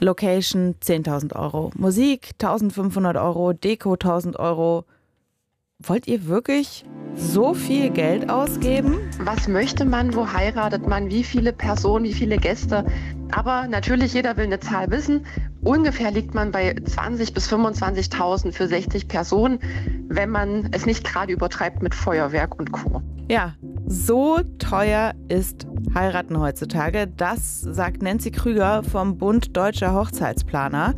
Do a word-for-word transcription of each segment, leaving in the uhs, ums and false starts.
Location zehntausend Euro, Musik eintausendfünfhundert Euro, Deko tausend Euro. Wollt ihr wirklich so viel Geld ausgeben? Was möchte man, wo heiratet man, wie viele Personen, wie viele Gäste? Aber natürlich, jeder will eine Zahl wissen. Ungefähr liegt man bei zwanzigtausend bis fünfundzwanzigtausend für sechzig Personen, wenn man es nicht gerade übertreibt mit Feuerwerk und Co. Ja, so teuer ist Heiraten heutzutage. Das sagt Nancy Krüger vom Bund Deutscher Hochzeitsplaner.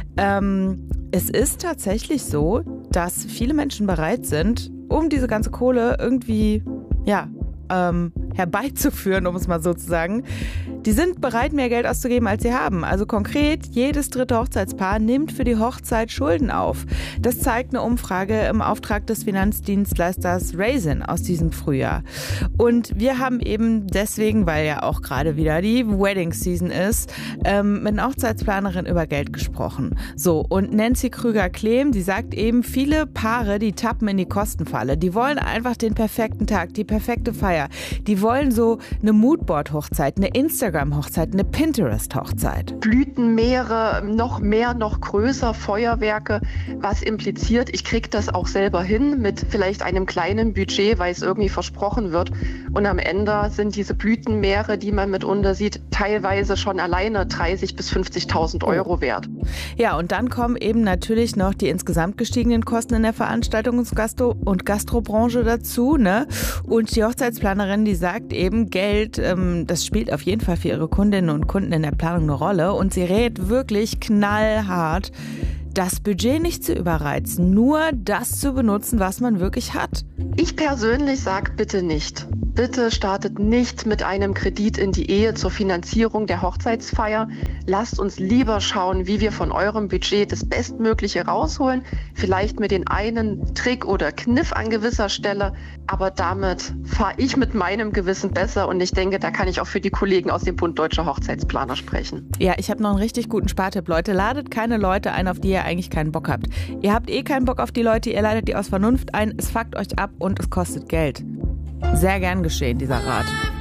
Ähm, es ist tatsächlich so, dass viele Menschen bereit sind, um diese ganze Kohle irgendwie, ja, ähm, herbeizuführen, um es mal so zu sagen. Die sind bereit, mehr Geld auszugeben, als sie haben. Also konkret, jedes dritte Hochzeitspaar nimmt für die Hochzeit Schulden auf. Das zeigt eine Umfrage im Auftrag des Finanzdienstleisters Raisin aus diesem Frühjahr. Und wir haben eben deswegen, weil ja auch gerade wieder die Wedding Season ist, ähm, mit einer Hochzeitsplanerin über Geld gesprochen. So, und Nancy Krüger-Klehm, die sagt eben, viele Paare, die tappen in die Kostenfalle. Die wollen einfach den perfekten Tag, die perfekte Feier. Die wollen so eine Moodboard-Hochzeit, eine Instagram-Hochzeit, eine Pinterest-Hochzeit. Blütenmeere, noch mehr, noch größer, Feuerwerke, was impliziert, ich kriege das auch selber hin mit vielleicht einem kleinen Budget, weil es irgendwie versprochen wird. Und am Ende sind diese Blütenmeere, die man mitunter sieht, teilweise schon alleine dreißigtausend bis fünfzigtausend Euro wert. Ja, und dann kommen eben natürlich noch die insgesamt gestiegenen Kosten in der Veranstaltungs- Gastro- und Gastrobranche dazu, ne? Und die Hochzeitsplanerin, die sagt eben, Geld, ähm, das spielt auf jeden Fall für ihre Kundinnen und Kunden in der Planung eine Rolle. Und sie rät wirklich knallhart, das Budget nicht zu überreizen, nur das zu benutzen, was man wirklich hat. Ich persönlich sage bitte nicht. Bitte startet nicht mit einem Kredit in die Ehe zur Finanzierung der Hochzeitsfeier. Lasst uns lieber schauen, wie wir von eurem Budget das Bestmögliche rausholen. Vielleicht mit den einen Trick oder Kniff an gewisser Stelle. Aber damit fahre ich mit meinem Gewissen besser. Und ich denke, da kann ich auch für die Kollegen aus dem Bund Deutscher Hochzeitsplaner sprechen. Ja, ich habe noch einen richtig guten Spartipp, Leute. Ladet keine Leute ein, auf die ihr eigentlich keinen Bock habt. Ihr habt eh keinen Bock auf die Leute, ihr ladet die aus Vernunft ein. Es fuckt euch ab und es kostet Geld. Sehr gern geschehen, dieser Rat.